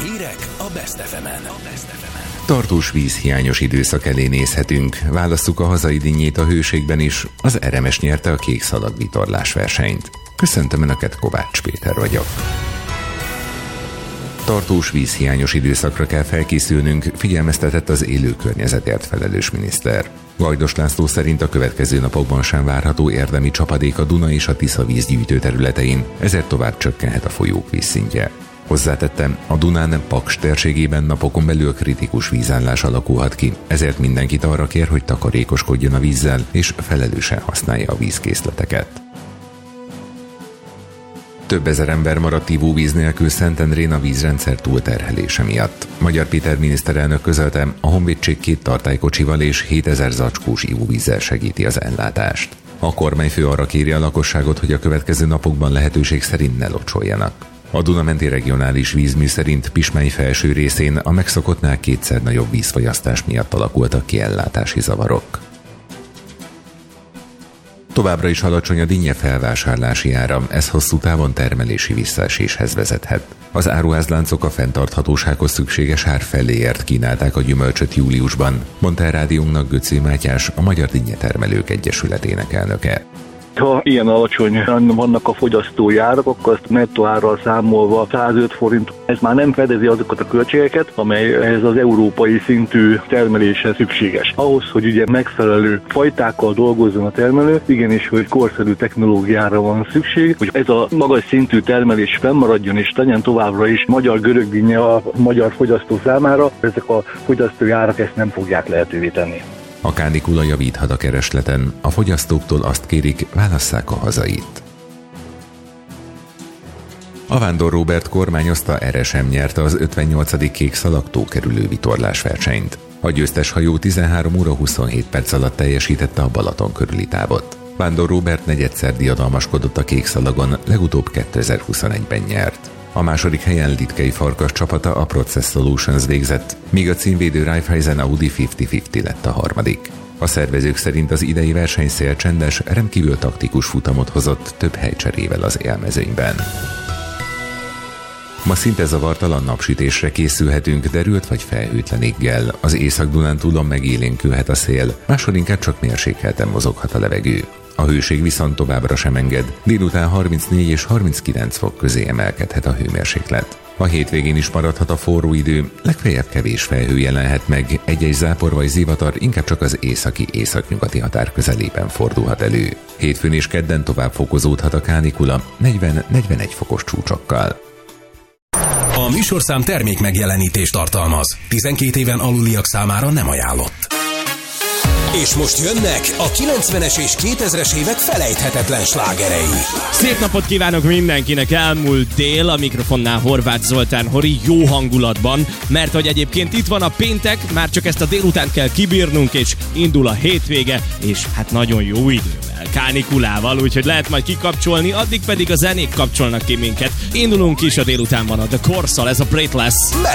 Hírek a Best FM-en. Tartós vízhiányos időszak elé nézhetünk. Válasszuk a hazai dinnyét a hőségben is. Az RMS nyerte a kék szalag vitorlás versenyt. Köszöntöm Önöket, Kovács Péter vagyok. Tartós vízhiányos időszakra kell felkészülnünk, figyelmeztetett az élő környezetért felelős miniszter. Gajdos László szerint a következő napokban sem várható érdemi csapadék a Duna és a Tisza vízgyűjtő területein, ezért tovább csökkenhet a folyók vízszintje. Hozzátettem, a Dunán Paks térségében napokon belül kritikus vízállás alakulhat ki, ezért mindenkit arra kér, hogy takarékoskodjon a vízzel és felelősen használja a vízkészleteket. Több ezer ember maradt ivóvíz nélkül Szentendrén a vízrendszer túlterhelése miatt. Magyar Péter miniszterelnök közölte, a honvédség 2 tartálykocsival és 7000 zacskós ivóvízzel segíti az ellátást. A kormányfő arra kéri a lakosságot, hogy a következő napokban lehetőség szerint ne locsoljanak. A Duna-menti regionális vízmű szerint Pismány felső részén a megszokottnál 2-szer nagyobb vízfogyasztás miatt alakultak ki ellátási zavarok. Továbbra is alacsony a dinnye felvásárlási ára, ez hosszú távon termelési visszaeséshez vezethet. Az áruházláncok a fenntarthatósághoz szükséges ár feléért kínálták a gyümölcsöt júliusban, mondta a rádiónknak Göcé Mátyás, a Magyar Dinnyetermelők Egyesületének elnöke. Ha ilyen alacsonyan vannak a fogyasztói árak, akkor azt nettó árral számolva 105 forint, ez már nem fedezi azokat a költségeket, amely ez az európai szintű termeléshez szükséges. Ahhoz, hogy ugye megfelelő fajtákkal dolgozzon a termelő, igenis, hogy korszerű technológiára van szükség, hogy ez a magas szintű termelés fennmaradjon és legyen továbbra is magyar görögdinnye a magyar fogyasztó számára, ezek a fogyasztói árak ezt nem fogják lehetővé tenni. A kánikula javíthat a keresleten, a fogyasztóktól azt kérik, válasszák a hazait. A Vándor Róbert kormányozta RSM nyerte az 58. kék szalagtó kerülő vitorlás versenyt. A győztes hajó 13 óra 27 perc alatt teljesítette a Balaton körüli távot. Vándor Róbert negyedszer diadalmaskodott a kék szalagon, legutóbb 2021-ben nyert. A második helyen Litkei Farkas csapata, a Process Solutions végzett, míg a címvédő Raiffeisen Audi 50-50 lett a harmadik. A szervezők szerint az idei verseny szélcsendes, rendkívül taktikus futamot hozott több helycserével az élmezőnyben. Ma szinte zavartalan napsütésre készülhetünk, derült vagy felhőtlen éggel. Az Észak-Dunántúlon megélénkülhet a szél, máshol inkább csak mérsékelten mozoghat a levegő. A hőség viszont továbbra sem enged, délután 34 és 39 fok közé emelkedhet a hőmérséklet. A hétvégén is maradhat a forró idő, legfeljebb kevés felhő jelenhet meg, egy-egy zápor vagy zivatar inkább csak az északi-északnyugati határ közelében fordulhat elő. Hétfőn és kedden tovább fokozódhat a kánikula 40-41 fokos csúcsokkal. A műsorszám termék megjelenítést tartalmaz. 12 éven aluliak számára nem ajánlott. És most jönnek a 90-es és 2000-es évek felejthetetlen slágerei. Szép napot kívánok mindenkinek, elmúlt dél, a mikrofonnál Horváth Zoltán Hori jó hangulatban, mert hogy egyébként itt van a péntek, már csak ezt a délutánt kell kibírnunk, és indul a hétvége, és hát nagyon jó idővel, kánikulával, úgyhogy lehet majd kikapcsolni, addig pedig a zenék kapcsolnak ki minket. Indulunk is a délutánban a The Course-szal, ez a Breathless.